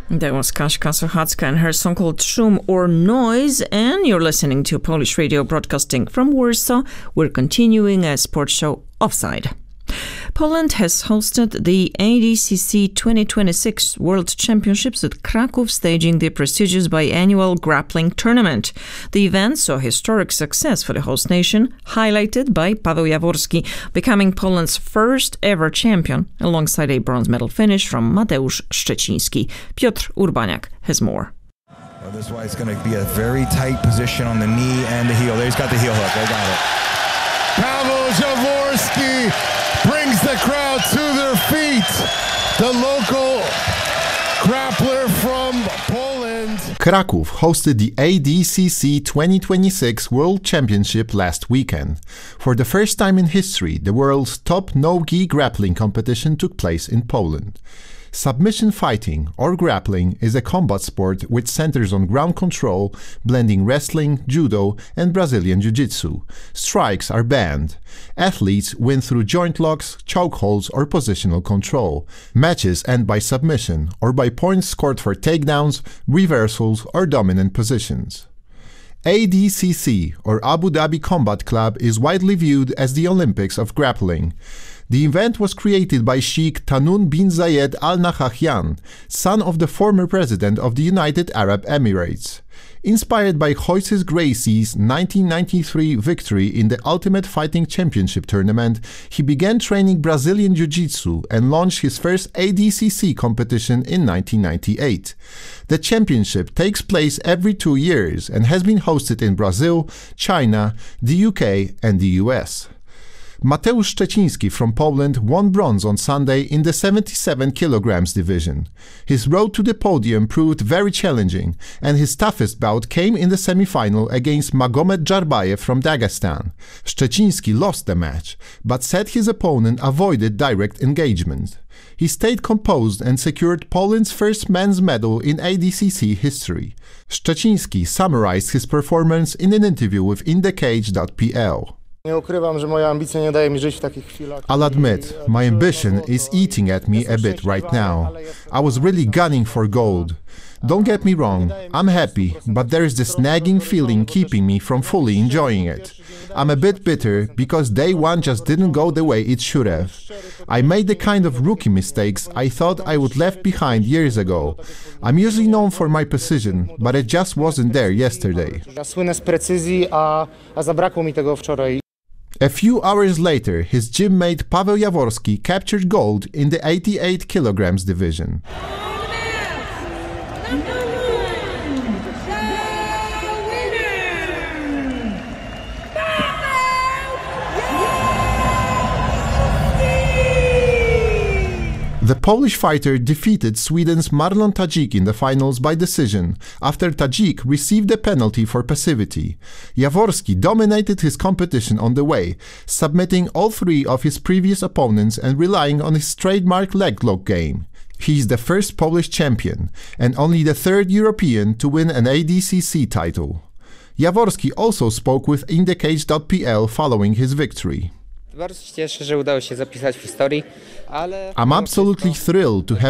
That was Kaśka Sochacka and her song called Szum or Noise, and you're listening to Polish Radio broadcasting from Warsaw. We're continuing a sports show Offside. Poland has hosted the ADCC 2026 World Championships at Kraków, staging the prestigious biannual grappling tournament. The event saw historic success for the host nation, highlighted by Paweł Jaworski becoming Poland's first ever champion, alongside a bronze medal finish from Mateusz Szczeciński. Piotr Urbaniak has more. Well, this is why it's going to be a very tight position on the knee and the heel. There, he's got the heel hook. They got it. Paweł Jaworski brings the crowd to their feet. The local grappler from Poland. Kraków hosted the ADCC 2026 World Championship last weekend. For the first time in history, the world's top no-gi grappling competition took place in Poland. Submission fighting, or grappling, is a combat sport which centers on ground control, blending wrestling, judo, and Brazilian jiu-jitsu. Strikes are banned. Athletes win through joint locks, chokeholds, or positional control. Matches end by submission, or by points scored for takedowns, reversals, or dominant positions. ADCC, or Abu Dhabi Combat Club, is widely viewed as the Olympics of grappling. The event was created by Sheikh Tahnoun bin Zayed Al Nahyan, son of the former president of the United Arab Emirates. Inspired by Royce Gracie's 1993 victory in the Ultimate Fighting Championship tournament, he began training Brazilian Jiu-Jitsu and launched his first ADCC competition in 1998. The championship takes place every 2 years and has been hosted in Brazil, China, the UK and the US. Mateusz Szczeciński from Poland won bronze on Sunday in the 77 kilograms division. His road to the podium proved very challenging, and his toughest bout came in the semi-final against Magomed Jarbayev from Dagestan. Szczeciński lost the match, but said his opponent avoided direct engagement. He stayed composed and secured Poland's first men's medal in ADCC history. Szczeciński summarized his performance in an interview with InTheCage.pl. I'll admit, my ambition is eating at me a bit right now. I was really gunning for gold. Don't get me wrong, I'm happy, but there is this nagging feeling keeping me from fully enjoying it. I'm a bit bitter because day one just didn't go the way it should have. I made the kind of rookie mistakes I thought I would left behind years ago. I'm usually known for my precision, but it just wasn't there yesterday. A few hours later, his gym mate Paweł Jaworski captured gold in the 88 kilograms division. The Polish fighter defeated Sweden's Marlon Tajik in the finals by decision, after Tajik received a penalty for passivity. Jaworski dominated his competition on the way, submitting all three of his previous opponents and relying on his trademark leg lock game. He is the first Polish champion, and only the third European to win an ADCC title. Jaworski also spoke with InTheCage.pl following his victory. I'm absolutely thrilled to have